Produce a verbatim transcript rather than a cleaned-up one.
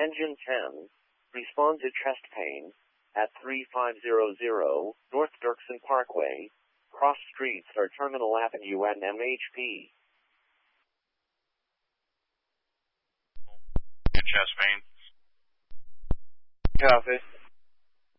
Engine ten, respond to chest pain, at thirty-five hundred North Dirksen Parkway, cross streets or Terminal Avenue N M H P. Your chest pain. Copy.